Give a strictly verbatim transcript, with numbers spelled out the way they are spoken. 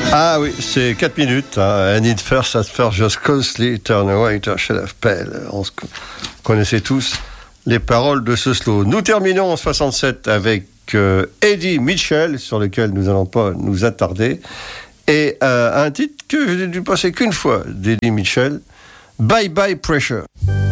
Ah oui, c'est quatre minutes. Hein. I need first at first just closely turn away to a shade of pale. On se connaissait tous les paroles de ce slow. Nous terminons en soixante-sept avec euh, Eddie Mitchell, sur lequel nous n'allons pas nous attarder, et euh, un titre que je n'ai dû passer qu'une fois d'Eddie Mitchell, Bye Bye Pressure.